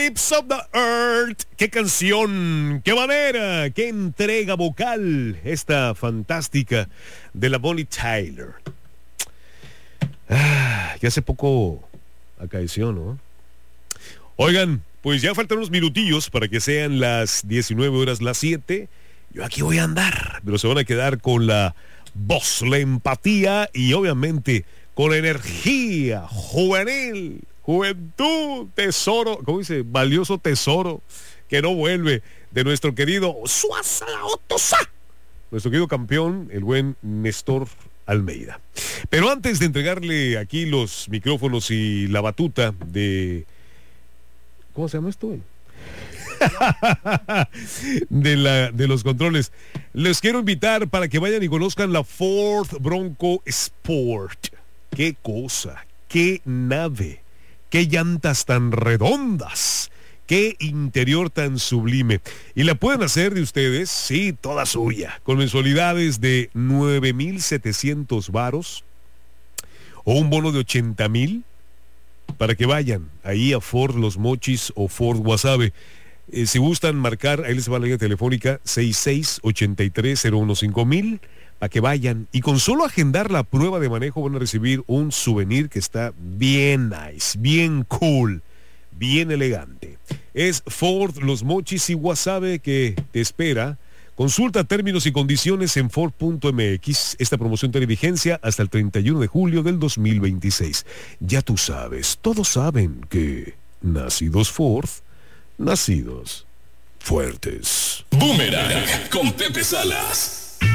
Lips of the Earth. ¡Qué canción! ¡Qué manera! ¡Qué entrega vocal! Esta fantástica de la Bonnie Tyler. Que hace poco acaeció, ¿no? Oigan, pues ya faltan unos minutillos para que sean las 19 horas, las 7. Yo aquí voy a andar, pero se van a quedar con la voz, la empatía y obviamente con la energía juvenil. Juventud, tesoro, ¿cómo dice? Valioso tesoro que no vuelve de nuestro querido Suaza Otosa, nuestro querido campeón, el buen Néstor Almeida. Pero antes de entregarle aquí los micrófonos y la batuta de... ¿Cómo se llama esto? de los controles, les quiero invitar para que vayan y conozcan la Ford Bronco Sport. Qué cosa, qué nave, qué llantas tan redondas, qué interior tan sublime. Y la pueden hacer de ustedes, sí, toda suya, con mensualidades de 9,700 varos o un bono de 80,000 para que vayan ahí a Ford Los Mochis o Ford Guasave. Si gustan marcar, ahí les va la línea telefónica 6683015000 para que vayan y con solo agendar la prueba de manejo van a recibir un souvenir que está bien nice, bien cool, bien elegante. Es Ford Los Mochis y Guasave que te espera. Consulta términos y condiciones en Ford.mx. Esta promoción tiene vigencia hasta el 31 de julio del 2026. Ya tú sabes, todos saben que nacidos Ford, nacidos fuertes. Boomerang con Pepe Salas.